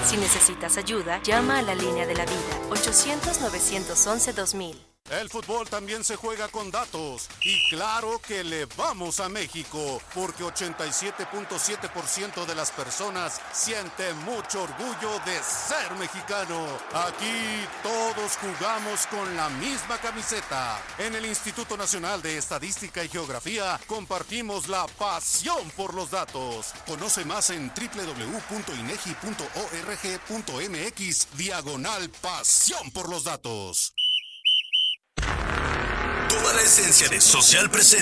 Si necesitas ayuda, llama a la línea de la vida, 800-911-2000. El fútbol también se juega con datos y claro que le vamos a México porque 87.7% de las personas siente mucho orgullo de ser mexicano. Aquí todos jugamos con la misma camiseta. En el Instituto Nacional de Estadística y Geografía compartimos la pasión por los datos. Conoce más en www.inegi.org.mx/pasión por los datos. Toda la esencia de Social presente